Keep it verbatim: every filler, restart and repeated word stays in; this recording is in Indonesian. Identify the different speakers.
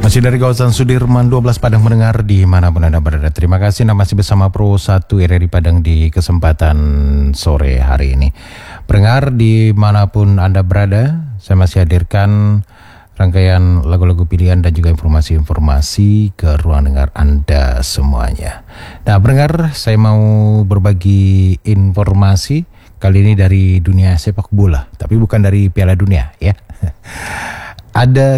Speaker 1: Masih dari kawasan Sudirman dua belas Padang mendengar dimanapun Anda berada. Terima kasih Anda masih bersama Pro satu R R I Padang di kesempatan sore hari ini. Pendengar dimanapun Anda berada, saya masih hadirkan rangkaian lagu-lagu pilihan dan juga informasi-informasi ke ruang dengar Anda semuanya. Nah pendengar, saya mau berbagi informasi kali ini dari dunia sepak bola, tapi bukan dari Piala Dunia ya. Ada